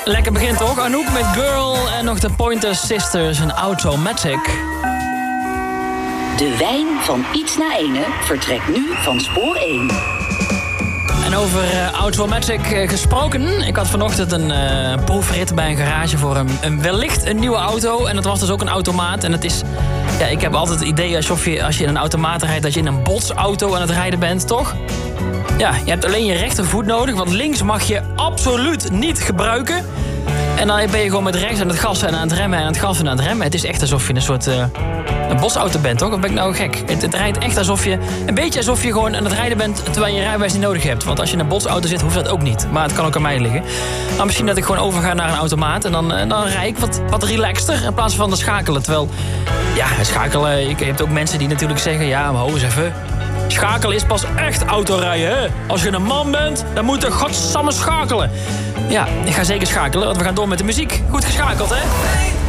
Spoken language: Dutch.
Lekker begin toch? Anouk met Girl en nog de Pointer Sisters en Automatic. De wijn van iets na ene vertrekt nu van spoor 1. En over Automatic gesproken. Ik had vanochtend een proefrit bij een garage voor wellicht een nieuwe auto. En dat was dus ook een automaat. En het is... Ja, ik heb altijd het idee alsof je, als je in een automaat rijdt, dat je in een botsauto aan het rijden bent, toch? Ja, je hebt alleen je rechtervoet nodig, want links mag je absoluut niet gebruiken. En dan ben je gewoon met rechts aan het gassen en aan het remmen en aan het gassen en aan het remmen. Het is echt alsof je een soort een botsauto bent, toch? Of ben ik nou gek? Het rijdt echt alsof je... Een beetje alsof je gewoon aan het rijden bent terwijl je je rijbewijs niet nodig hebt. Want als je in een botsauto zit, hoeft dat ook niet. Maar het kan ook aan mij liggen. Maar misschien dat ik gewoon overga naar een automaat en dan rijd ik wat relaxter in plaats van te schakelen. Terwijl, ja, schakelen... Je hebt ook mensen die natuurlijk zeggen, ja, maar ho eens even... Schakelen is pas echt autorijden, hè? Als je een man bent, dan moet je godsamme schakelen. Ja, ik ga zeker schakelen, want we gaan door met de muziek. Goed geschakeld, hè?